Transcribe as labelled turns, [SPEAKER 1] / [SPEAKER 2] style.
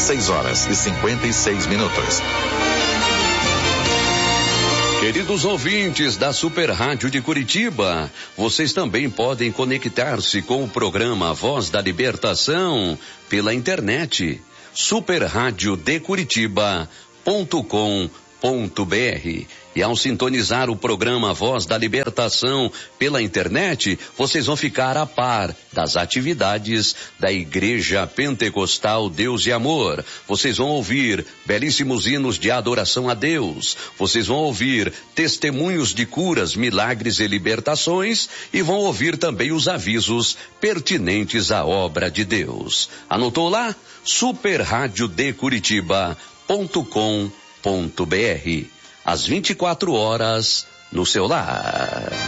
[SPEAKER 1] 6h56.
[SPEAKER 2] Queridos ouvintes da Super Rádio de Curitiba, vocês também podem conectar-se com o programa Voz da Libertação pela internet, superradiodecuritiba.com.br. E ao sintonizar o programa Voz da Libertação pela internet, vocês vão ficar a par das atividades da Igreja Pentecostal Deus e Amor. Vocês vão ouvir belíssimos hinos de adoração a Deus. Vocês vão ouvir testemunhos de curas, milagres e libertações, e vão ouvir também os avisos pertinentes à obra de Deus. Anotou lá? superradiodecuritiba.com.br. Às 24 horas no seu lar.